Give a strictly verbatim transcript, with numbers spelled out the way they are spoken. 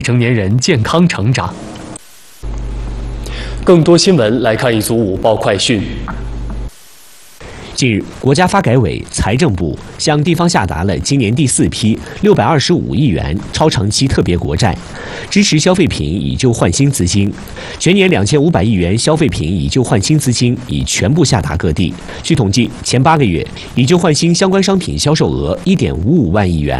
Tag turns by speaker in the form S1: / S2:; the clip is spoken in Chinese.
S1: 成年人健康成长。更多新闻来看一组午报快讯。
S2: 近日，国家发改委、财政部向地方下达了今年第四批六百二十五亿元超长期特别国债，支持消费品以旧换新资金。全年两千五百亿元消费品以旧换新资金已全部下达各地。据统计，前八个月以旧换新相关商品销售额一点五五万亿元。